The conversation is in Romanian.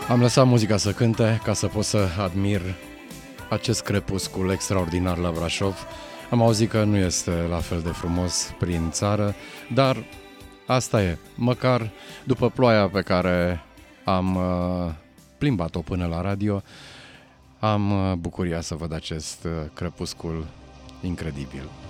Am lăsat muzica să cânte ca să pot să admir acest crepuscul extraordinar la Brașov. Am auzit că nu este la fel de frumos prin țară, dar asta e. Măcar după ploaia pe care am plimbat-o până la radio, am bucuria să văd acest crepuscul incredibil.